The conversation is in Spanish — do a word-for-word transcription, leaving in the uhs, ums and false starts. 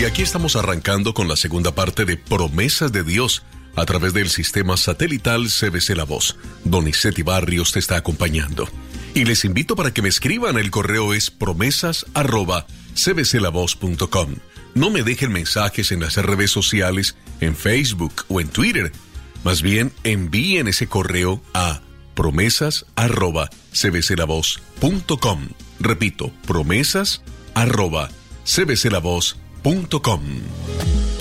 Y aquí estamos arrancando con la segunda parte de Promesas de Dios a través del sistema satelital C B C La Voz. Donizetti Barrios te está acompañando. Y les invito para que me escriban. El correo es promesas arroba c b c la voz punto com. No me dejen mensajes en las redes sociales, en Facebook o en Twitter. Más bien, envíen ese correo a promesas arroba c b c la voz punto com. Repito, promesas arroba c b c la voz punto com.